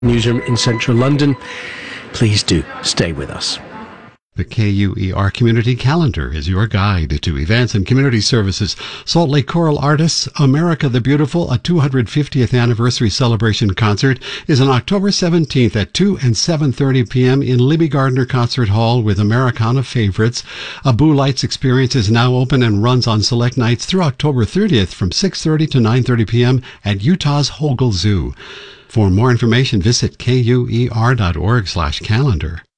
newsroom in central London. Please do stay with us. The KUER Community Calendar is your guide to events and community services. Salt Lake Choral Artists, America the Beautiful, a 250th anniversary celebration concert, is on October 17th at 2 and 7:30 p.m. in Libby Gardner Concert Hall with Americana favorites. A Boo Lights experience is now open and runs on select nights through October 30th from 6:30 to 9:30 p.m. at Utah's Hogle Zoo. For more information, visit kuer.org/calendar.